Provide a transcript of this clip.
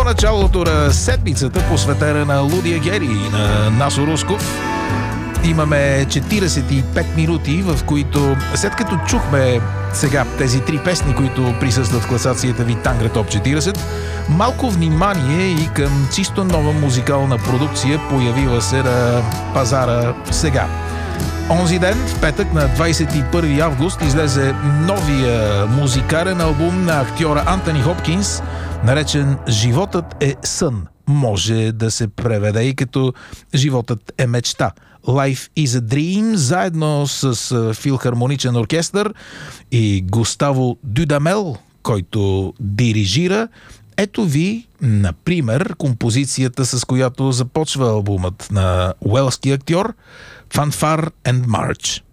началото на седмицата, посветена на Лудия Гери и на Насо Русков. Имаме 45 минути, в които, след като чухме сега тези три песни, които присъстват в класацията ви Тангра Топ 40, малко внимание и към чисто нова музикална продукция, появила се на пазара сега. Онзи ден, в петък на 21 август, излезе новия музикален албум на актьора Антони Хопкинс, наречен "Животът е сън". Може да се преведе и като "Животът е мечта". Life is a Dream, заедно с филхармоничен оркестър и Густаво Дюдамел, който дирижира. Ето ви, например, композицията, с която започва албумът на уелски актьор "Fanfare and March".